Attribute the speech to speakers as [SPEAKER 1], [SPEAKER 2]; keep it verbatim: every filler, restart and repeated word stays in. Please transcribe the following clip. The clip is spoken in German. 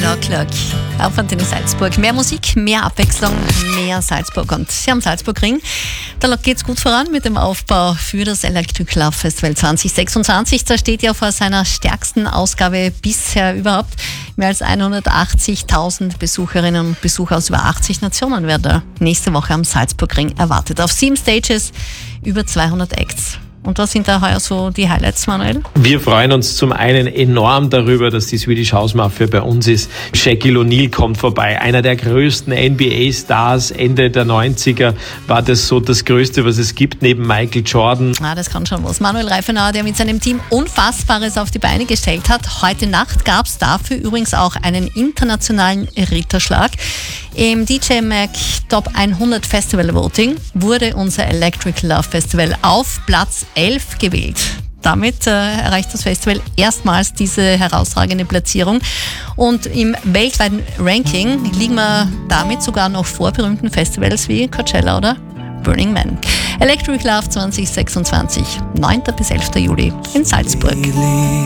[SPEAKER 1] Clock Clock auf Antenne Salzburg. Mehr Musik, mehr Abwechslung, mehr Salzburg. Und Sie am Salzburgring, da geht's gut voran mit dem Aufbau für das Electric Love Festival zwanzig sechsundzwanzig. Da steht ja vor seiner stärksten Ausgabe bisher überhaupt. Mehr als hundertachtzigtausend Besucherinnen und Besucher aus über achtzig Nationen werden da nächste Woche am Salzburgring erwartet. Auf sieben Stages, über zweihundert Acts. Und was sind da heuer so die Highlights, Manuel?
[SPEAKER 2] Wir freuen uns zum einen enorm darüber, dass die Swedish House Mafia bei uns ist. Shaquille O'Neal kommt vorbei, einer der größten N B A-Stars. Ende der neunziger war das so das Größte, was es gibt, neben Michael Jordan.
[SPEAKER 1] Ah, das kann schon was. Manuel Reifenauer, der mit seinem Team Unfassbares auf die Beine gestellt hat. Heute Nacht gab es dafür übrigens auch einen internationalen Ritterschlag. Im D J Mag Top hundert Festival Voting wurde unser Electric Love Festival auf Platz elf gewählt. Damit äh, erreicht das Festival erstmals diese herausragende Platzierung. Und im weltweiten Ranking liegen wir damit sogar noch vor berühmten Festivals wie Coachella oder Burning Man. Electric Love zwanzig sechsundzwanzig, neunten bis elften Juli in Salzburg.